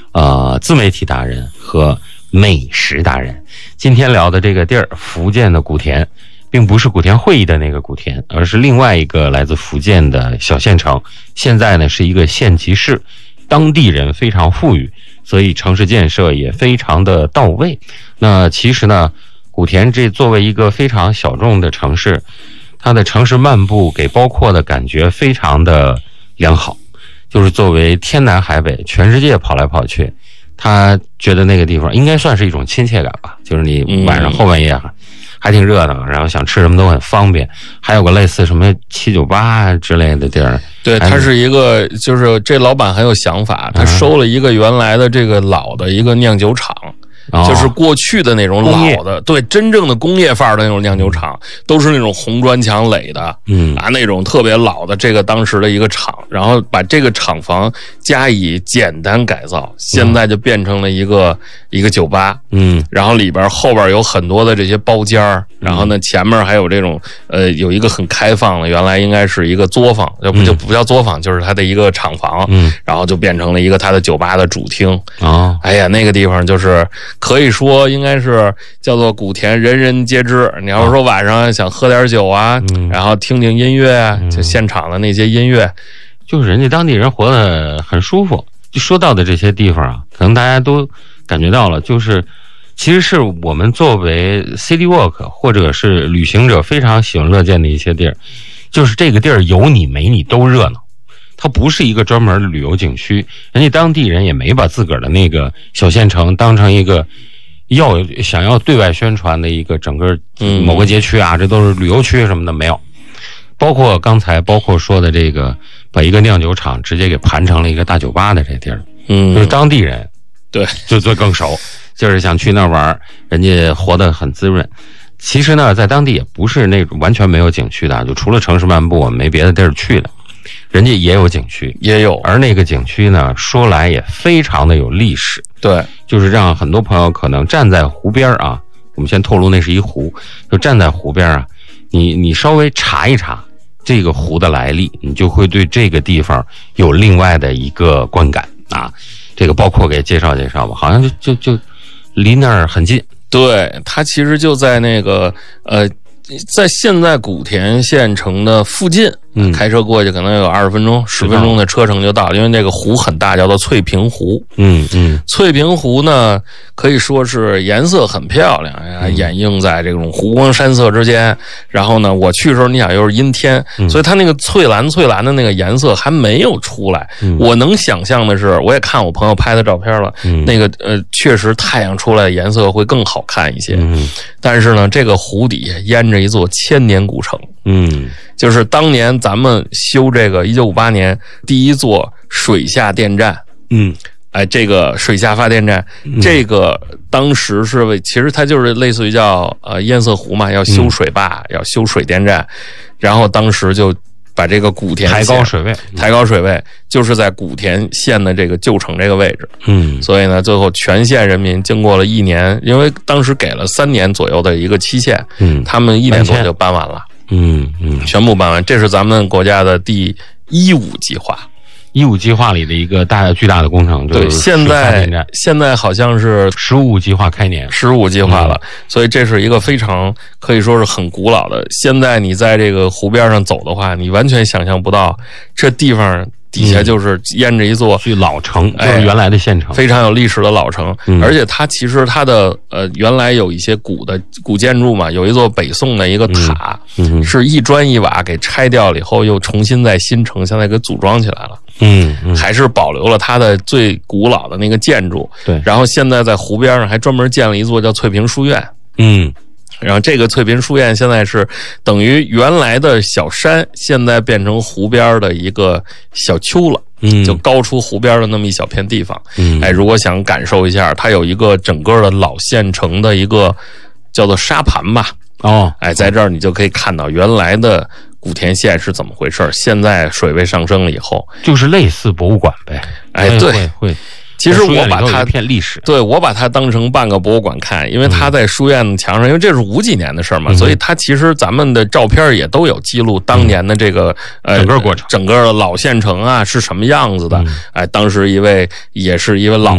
自媒体达人和美食达人。今天聊的这个地儿，福建的古田，并不是古田会议的那个古田，而是另外一个来自福建的小县城。现在呢是一个县级市，当地人非常富裕，所以城市建设也非常的到位。那其实呢，古田这作为一个非常小众的城市，它的城市漫步给包括的感觉非常的良好，就是作为天南海北全世界跑来跑去，他觉得那个地方应该算是一种亲切感吧，就是你晚上后半夜还挺热闹，然后想吃什么都很方便，还有个类似什么798之类的地儿。 对，他是一个，就是这老板很有想法，他收了一个原来的这个老的一个酿酒厂。就是过去的那种老的，对，真正的工业范儿的那种酿酒厂，都是那种红砖墙垒的，那种特别老的这个当时的一个厂，然后把这个厂房加以简单改造，现在就变成了一个酒吧，然后里边后边有很多的这些包间儿，然后呢前面还有这种有一个很开放的，原来应该是一个作坊，就不叫作坊，就是它的一个厂房，然后就变成了一个它的酒吧的主厅。哎呀，那个地方就是可以说应该是叫做古田人人皆知。你要是说晚上想喝点酒啊，然后听听音乐啊，就现场的那些音乐， 就是人家当地人活得很舒服。就说到的这些地方啊，可能大家都感觉到了，就是其实是我们作为 city walk 或者是旅行者非常喜闻乐见的一些地儿，就是这个地儿有你没你都热闹。它不是一个专门的旅游景区，人家当地人也没把自个儿的那个小县城当成一个想要对外宣传的一个整个某个街区啊，这都是旅游区什么的没有。包括刚才说的这个，把一个酿酒厂直接给盘成了一个大酒吧的这地儿，就是当地人对就最更熟，就是想去那玩，人家活得很滋润。其实呢，在当地也不是那种完全没有景区的，就除了城市漫步，我们没别的地儿去的。人家也有景区， 也有， 而那个景区呢，说来也非常的有历史。 对， 就是让很多朋友可能站在湖边啊，我们先透露那是一湖，就站在湖边啊，你稍微查一查这个湖的来历，你就会对这个地方有另外的一个观感啊。这个包括给介绍介绍吧，好像就离那儿很近。 对，它其实就在那个在现在古田县城的附近，开车过去可能有20分钟、10分钟的车程就到，因为这个湖很大，叫做翠屏湖。翠屏湖呢，可以说是颜色很漂亮呀，掩映在这种湖光山色之间。然后呢，我去的时候，你想又是阴天，所以它那个翠蓝的那个颜色还没有出来。我能想象的是，我也看我朋友拍的照片了，那个确实太阳出来的颜色会更好看一些。但是呢，这个湖底下淹着一座千年古城。就是当年咱们修这个1958年第一座水下电站。这个水下发电站，这个当时是其实它就是类似于叫堰塞湖嘛，要修水坝，要修水电站，然后当时就把这个古田抬高水位， 就是在古田县的这个旧城这个位置。所以呢，最后全县人民经过了1年，因为当时给了3年左右的一个期限，他们1年多就搬完了。全部搬完。这是咱们国家的第15计划。 15计划里的一个巨大的工程，就是对，现在好像是 15计划开年 ，15计划了，所以这是一个非常可以说是很古老的。现在你在这个湖边上走的话，你完全想象不到这地方底下就是淹着一座老城，就是原来的县城， 非常有历史的老城。而且它其实它的原来有一些古建筑嘛，有一座北宋的一个塔，是一砖一瓦给拆掉了以后，又重新在新城现在给组装起来了。还是保留了它的最古老的那个建筑。 对， 然后现在在湖边上还专门建了一座叫翠屏书院。然后这个翠屏书院现在是等于原来的小山，现在变成湖边的一个小丘了。就高出湖边的那么一小片地方。如果想感受一下，它有一个整个的老县城的一个叫做沙盘吧。在这儿你就可以看到原来的古田县是怎么回事，现在水位上升了以后， 就是类似博物馆呗。 对，会。其实我把它片历史， 对，我把它当成半个博物馆看，因为它在书院墙上，因为这是50几年的事嘛，所以它其实咱们的照片也都有记录当年的这个整个过程， 整个老县城啊是什么样子的。当时也是一位老